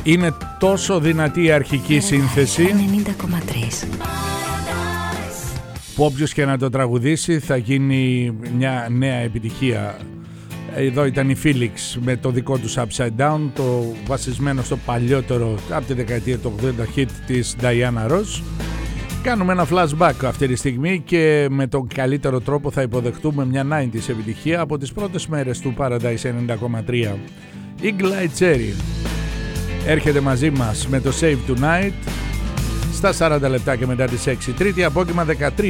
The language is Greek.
Είναι τόσο δυνατή η αρχική σύνθεση 90,3 που όποιος και να το τραγουδήσει θα γίνει μια νέα επιτυχία. Εδώ ήταν η Felix με το δικό τους Upside Down, το βασισμένο στο παλιότερο από τη δεκαετία του 80 hit της Diana Ross. Κάνουμε ένα flashback αυτή τη στιγμή και με τον καλύτερο τρόπο θα υποδεχτούμε μια 90s επιτυχία από τις πρώτες μέρες του Paradise 90,3. Eagle Eye Cherry έρχεται μαζί μας με το Save Tonight στα 40 λεπτά και μετά τις 6, Τρίτη απόγευμα 13